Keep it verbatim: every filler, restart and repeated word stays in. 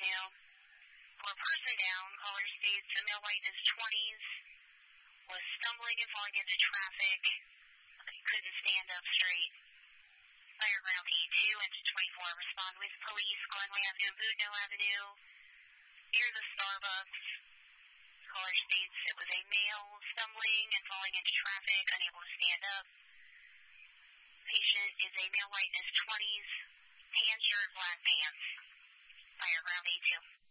Avenue. For a person down, caller states the male whiteness twenties was stumbling and falling into traffic. He couldn't stand up straight. Diagram A two and twenty-four respond with police. Glenway Avenue, Boudneau Avenue, near the Starbucks. Caller states it was a male stumbling and falling into traffic, unable to stand up. Patient is a male whiteness twenties, tan shirt, black pants. Diagram A two.